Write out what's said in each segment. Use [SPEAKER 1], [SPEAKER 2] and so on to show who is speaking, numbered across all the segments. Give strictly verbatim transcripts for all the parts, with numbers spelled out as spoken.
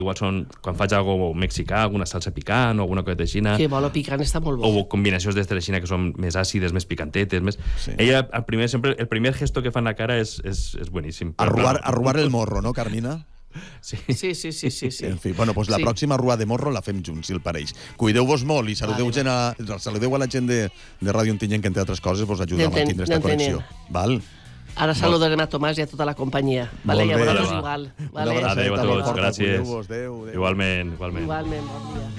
[SPEAKER 1] Igual són, quan faig alguna cosa mexicà, alguna salsa picant o alguna cosa aixina.
[SPEAKER 2] Que bo, lo picant està molt bo.
[SPEAKER 1] O combinacions d'estes aixina que són més àcides, més picantetes, més... Sí. Ella, el primer, sempre, el primer gesto que fa en la cara és, és, és bueníssim.
[SPEAKER 3] Arruar, arruar el morro, no, Carmina?
[SPEAKER 1] Sí.
[SPEAKER 2] Sí, sí, sí, sí, sí.
[SPEAKER 3] En fi, bueno, pues la sí. pròxima rua de morro la fem junts, si el pareix. Cuideu-vos molt i saludeu, vale. gent a, saludeu a la gent de, de Ràdio Ontinyent, que entre altres coses vos ajuda a mantenir aquesta connexió. Val?
[SPEAKER 2] Ara saludarem a Tomàs i a tota la companyia. Vale, i a vosaltres igual. Vale.
[SPEAKER 1] Adéu a tots, gràcies.
[SPEAKER 3] Adéu, adéu.
[SPEAKER 1] Igualment, igualment.
[SPEAKER 2] Igualment, bon dia.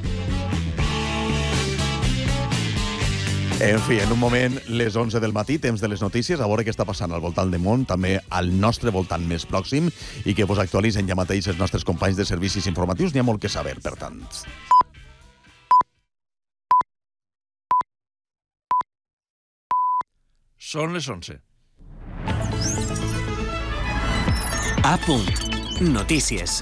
[SPEAKER 3] En fi, en un moment, les onze del matí, temps de les notícies, a veure què està passant al voltant del món, també al nostre voltant més pròxim, i que vos actualitzen ja mateix els nostres companys de servicis informatius. N'hi ha molt que saber, per tant.
[SPEAKER 4] Són les onze.
[SPEAKER 5] A punt. Notícies.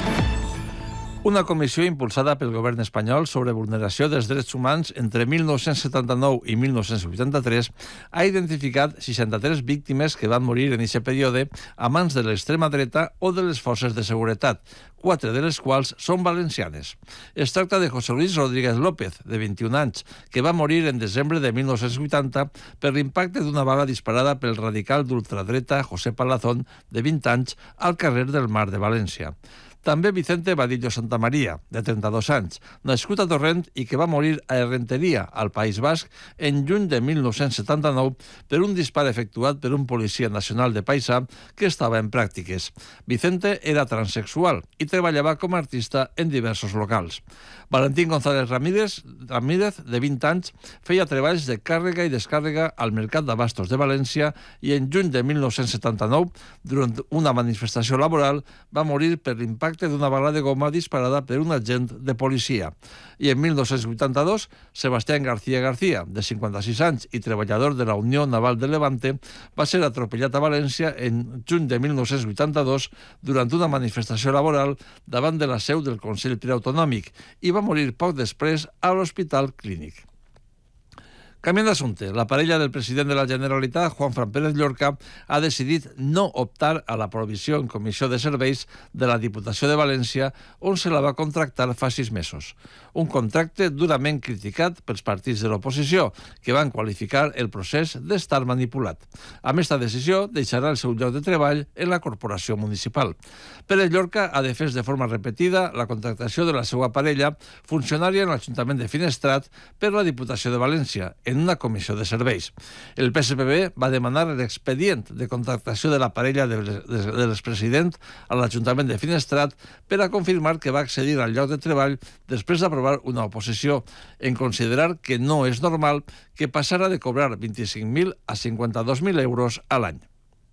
[SPEAKER 4] Una comissió impulsada pel govern espanyol sobre vulneració dels drets humans entre mil nou-cents setanta-nou i mil nou-cents vuitanta-tres ha identificat seixanta-tres víctimes que van morir en aquest període a mans de l'extrema dreta o de les forces de seguretat, quatre de les quals són valencianes. Es tracta de José Luis Rodríguez López, de vint-i-un anys, que va morir en desembre de mil nou-cents vuitanta per l'impacte d'una bala disparada pel radical d'ultradreta José Palazón, de vint anys, al carrer del Mar de València. També Vicente Vadillo Santamaría, de trenta-dos anys, nascut a Torrent i que va morir a Errenteria, al País Basc, en juny de mil nou-cents setanta-nou per un dispar efectuat per un policia nacional de Paisà que estava en pràctiques. Vicente era transexual i treballava com a artista en diversos locals. Valentín González Ramírez, Ramírez, de vint anys, feia treballs de càrrega i descàrrega al Mercat d'Abastos de València i en juny de mil nou-cents setanta-nou, durant una manifestació laboral, va morir per l'impacte d'una bala de goma disparada per un agent de policia. I en mil nou-cents vuitanta-dos, Sebastián García García, de cinquanta-sis anys i treballador de la Unió Naval de Levante, va ser atropellat a València en juny de mil nou-cents vuitanta-dos durant una manifestació laboral davant de la seu del Consell Preautonòmic i va morir poc després a l'Hospital Clínic. Canviant d'assumpte, la parella del president de la Generalitat, Juanfran Pérez Llorca, ha decidit no optar a la provisió en comissió de serveis de la Diputació de València, on se la va contractar fa sis mesos. Un contracte durament criticat pels partits de l'oposició, que van qualificar el procés d'estar manipulat. Amb esta decisió, deixarà el seu lloc de treball en la corporació municipal. Pérez Llorca ha defès de forma repetida la contractació de la seva parella, funcionària en l'Ajuntament de Finestrat, per la Diputació de València, en una comissió de serveis. El P S P B va demanar l'expedient de contractació de la parella de l'expresident a l'Ajuntament de Finestrat per a confirmar que va accedir al lloc de treball després d'aprovar una oposició en considerar que no és normal que passara de cobrar vint-i-cinc mil a cinquanta-dos mil euros a l'any.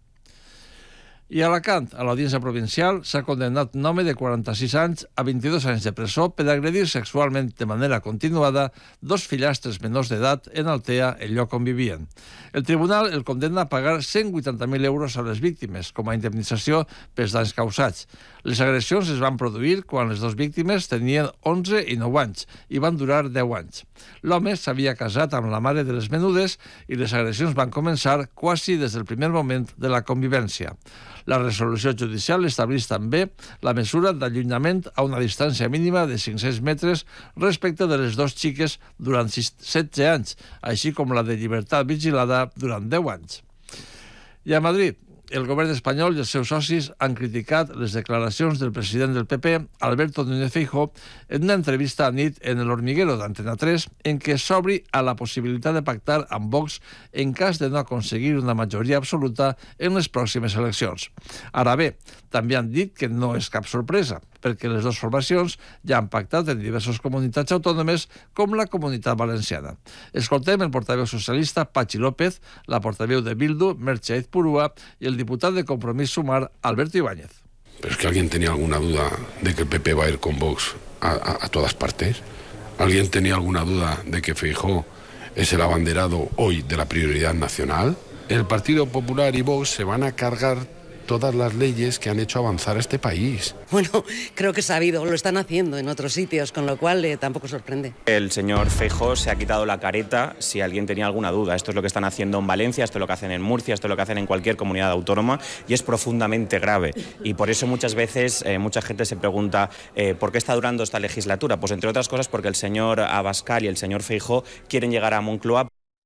[SPEAKER 4] I a Alacant, a l'Audiència Provincial, s'ha condemnat un home de quaranta-sis anys a vint-i-dos anys de presó per agredir sexualment de manera continuada dos fillastres menors d'edat en Altea, el lloc on vivien. El tribunal el condemna a pagar cent vuitanta mil euros a les víctimes com a indemnització pels danys causats. Les agressions es van produir quan les dues víctimes tenien onze i nou anys i van durar deu anys. L'home s'havia casat amb la mare de les menudes i les agressions van començar quasi des del primer moment de la convivència. La resolució judicial estableix també la mesura d'allunyament a una distància mínima de cinc-cents metres respecte de les dues xiques durant setze anys, així com la de llibertat vigilada durant deu anys. I a Madrid, el govern espanyol i els seus socis han criticat les declaracions del president del P P, Alberto Núñez Feijóo, en una entrevista a nit en El Hormiguero d'Antena tres, en què s'obri a la possibilitat de pactar amb Vox en cas de no aconseguir una majoria absoluta en les pròximes eleccions. Ara bé, també han dit que no és cap sorpresa, perquè les dues formacions ja han pactat en diverses comunitats autònomes com la Comunitat Valenciana. Escoltem el portaveu socialista Patxi López, la portaveu de Bildu, Merche Aizpurua, i el diputat de Compromís Sumar, Alberto Ibáñez.
[SPEAKER 6] ¿Pero es que alguien tenía alguna duda de que el P P va a ir con Vox a, a, a todas partes? ¿Alguien tenía alguna duda de que Feijóo es el abanderado hoy de la prioridad nacional? El Partido Popular y Vox se van a cargar todas las leyes que han hecho avanzar a este país.
[SPEAKER 7] Bueno, creo que es sabido, lo están haciendo en otros sitios, con lo cual eh, tampoco sorprende.
[SPEAKER 8] El señor Feijóo se ha quitado la careta si alguien tenía alguna duda. Esto es lo que están haciendo en Valencia, esto es lo que hacen en Murcia, esto es lo que hacen en cualquier comunidad autónoma y es profundamente grave. Y por eso muchas veces eh, mucha gente se pregunta eh, ¿por qué está durando esta legislatura? Pues entre otras cosas porque el señor Abascal y el señor Feijóo quieren llegar a Moncloa.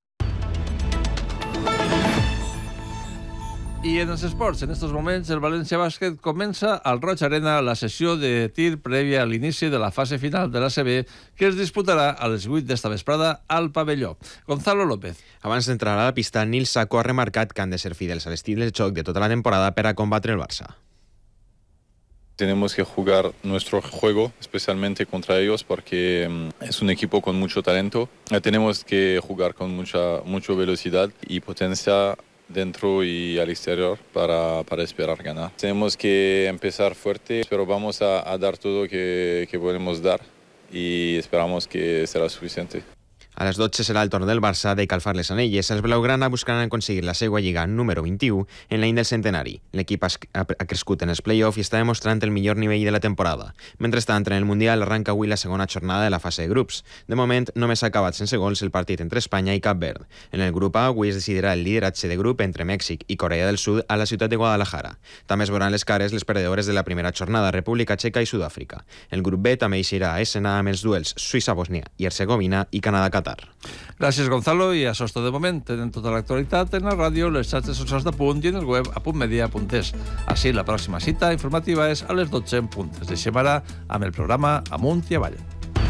[SPEAKER 4] I en els esports, en aquests moments, el València Bàsquet comença al Roig Arena la sessió de tir prèvia a l'inici de la fase final de l'A C B, que es disputarà a les vuit d'esta vesprada al pavelló. Gonzalo López.
[SPEAKER 9] Abans d'entrar a la pista, Nil Sacco ha remarcat que han de ser fidels a l'estil de joc de tota la temporada per a combatre el Barça.
[SPEAKER 10] Tenemos que jugar nuestro juego, especialmente contra ellos, porque um, es un equipo con mucho talento. Eh, tenemos que jugar con mucha, mucha velocidad y potencia dentro y al exterior para, para esperar ganar. Tenemos que empezar fuerte, pero vamos a, a dar todo que, que podemos dar y esperamos que será suficiente.
[SPEAKER 9] A les dotze serà el torn del Barça de calfar les anelles. Els blaugrana buscaran aconseguir la seva lliga número vint-i-u en l'any del centenari. L'equip ha crescut en els play-off i està demostrant el millor nivell de la temporada. Mentrestant, en el Mundial arranca avui la segona jornada de la fase de grups. De moment, només s'ha acabat sense gols el partit entre Espanya i Cap Verd. En el grup A, avui es decidirà el lideratge de grup entre Mèxic i Corea del Sud a la ciutat de Guadalajara. També es veuran les cares les perdedores de la primera jornada, República Txeca i Sud-àfrica. El grup B també eixirà a escena amb els duels Suïssa-Bòsnia i Hercegovina i Canadà-Qatar.
[SPEAKER 4] Gràcies, Gonzalo, i això és tot de moment. Tenen tota l'actualitat en la ràdio, les xarxes socials de Punt i en el web a punt media punt es. Així, la pròxima cita informativa és a les dotze en punt. Ens deixem ara amb el programa Amunt i Avall.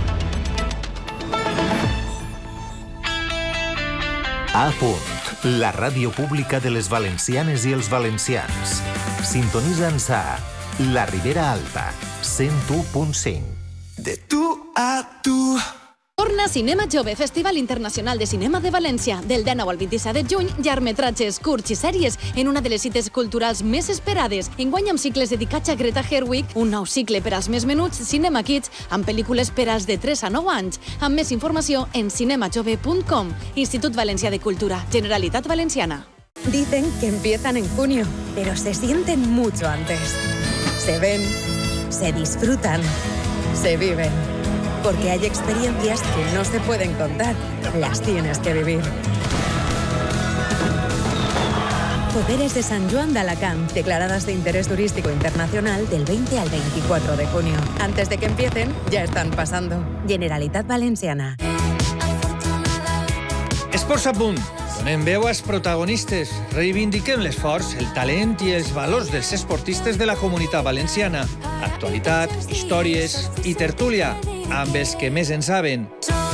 [SPEAKER 11] A Punt, la ràdio pública de les valencianes i els valencians. Sintonitza'ns a La Ribera Alta, cent u punt cinc.
[SPEAKER 12] De tu a tu.
[SPEAKER 13] Torna Cinema Jove, Festival Internacional de Cinema de València. Del dinou al vint-i-set de juny, llargmetratges, curts i sèries en una de les cites culturals més esperades. Enguany amb cicles dedicats a Greta Gerwig, un nou cicle per als més menuts, Cinema Kids, amb pel·lícules per als de tres a nou anys. Amb més informació en cinema jove punt com. Institut Valencià de Cultura, Generalitat Valenciana.
[SPEAKER 14] Dicen que empiezan en junio, pero se sienten mucho antes. Se ven, se disfrutan, se viven. Porque hay experiencias que no se pueden contar, las tienes que vivir. Poderes de San Joan de Alacant, declaradas de interés turístico internacional del veinte al veinticuatro de junio. Antes de que empiecen, ya están pasando. Generalitat Valenciana.
[SPEAKER 15] Esports a punt. Donem veu als protagonistes. Reivindiquem l'esforç, el talent i els valors dels esportistes de la Comunitat Valenciana. Actualitat, històries i tertúlia, amb els que més en saben.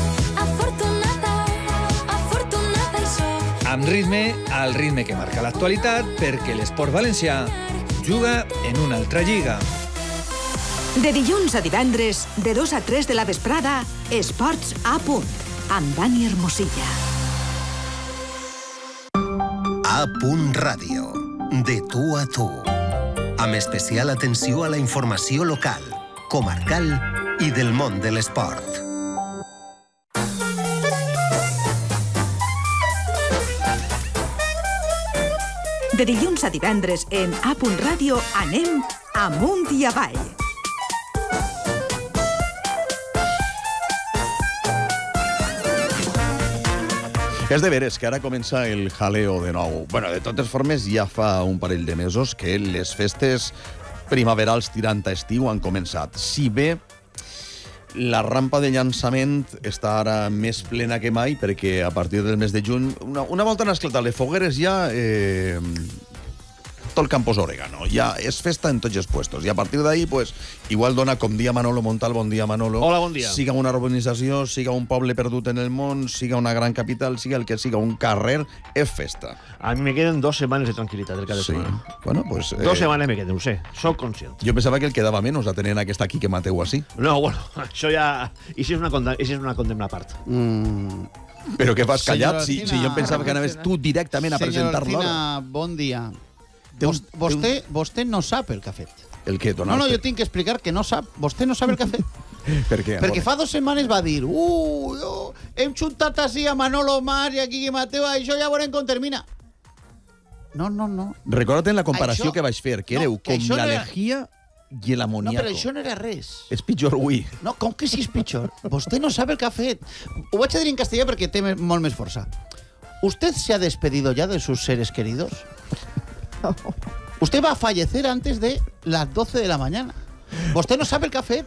[SPEAKER 15] Amb ritme, al ritme que marca l'actualitat, perquè l'esport valencià juga en una altra lliga.
[SPEAKER 16] De dilluns a divendres, de dos a tres de la vesprada, Esports a punt, amb Dani Hermosilla.
[SPEAKER 11] A Punt Ràdio, de tu a tu. Amb especial atenció a la informació local, comarcal i del món de l'esport.
[SPEAKER 16] De dilluns a divendres en A Punt Ràdio anem amunt i avall.
[SPEAKER 3] És de veres que ara comença el jaleo de nou. Bueno, de totes formes, ja fa un parell de mesos que les festes primaverals tirant a estiu han començat. Si bé la rampa de llançament està ara més plena que mai, perquè a partir del mes de juny, una, una volta han esclatat les fogueres ja... Eh, tot el Campos Orégano. Ja és festa en tots els puestos. I a partir d'ahí, pues, igual dona com dia Manolo Montal, bon dia Manolo.
[SPEAKER 17] Hola, bon dia.
[SPEAKER 3] Siga una urbanització, siga un poble perdut en el món, siga una gran capital, siga el que siga un carrer, és festa.
[SPEAKER 17] A mi me queden dos setmanes de tranquil·litat del cada
[SPEAKER 3] sí.
[SPEAKER 17] setmana.
[SPEAKER 3] Bueno, pues...
[SPEAKER 17] Dos
[SPEAKER 3] eh...
[SPEAKER 17] setmanes me queden, ho sé, soc conscient.
[SPEAKER 3] Jo pensava que el quedava menys a tenir aquesta Quique Mateu així.
[SPEAKER 17] No, bueno, això ja... I si és una condemna, és una condemna a part.
[SPEAKER 3] Mm... Però què fas callat? Si, si jo em pensava que anaves tu directament a presentar-lo.
[SPEAKER 18] Senyor Alcina, bon dia. Vos, vostè, vostè no sap el que ha fet.
[SPEAKER 3] El què, donar?
[SPEAKER 18] No, no, jo tinc que explicar que no sap. Vostè no sap el que ha fet.
[SPEAKER 3] Per què?
[SPEAKER 18] Perquè fa dues setmanes va dir uh, oh, hem xuntat així a Manolo Mas i a Quique Mateu, això ja veurem com termina. No, no, no.
[SPEAKER 3] Recorda't la comparació
[SPEAKER 18] Això-
[SPEAKER 3] que vaig fer, que
[SPEAKER 18] no,
[SPEAKER 3] éreu
[SPEAKER 18] que
[SPEAKER 3] com
[SPEAKER 18] això
[SPEAKER 3] la
[SPEAKER 18] no era-
[SPEAKER 3] lejía i
[SPEAKER 18] No,
[SPEAKER 3] l'amoníaco.
[SPEAKER 18] però això no era res.
[SPEAKER 3] És pitjor avui.
[SPEAKER 18] No, com que sí és pitjor? Vostè no sap el que ha fet. Ho vaig a dir en castellà perquè té me- molt més força. ¿Usted se ha despedido ya de sus seres queridos? Usted va a fallecer antes de las doce de la mañana. Vostè no sap el que ha fet.